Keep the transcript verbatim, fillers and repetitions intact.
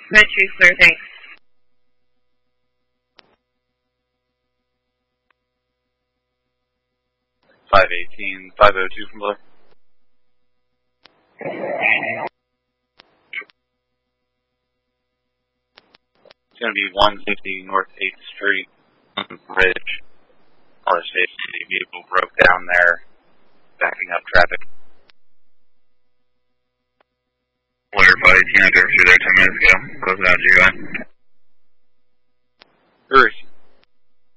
Red two clear, thanks. five eighteen, five oh two from below. It's going to be one fifty North eighth Street, Bridge. Our safety vehicle broke down there, backing up traffic. Flare five, you know, go through there ten minutes ago. Closing out G U I.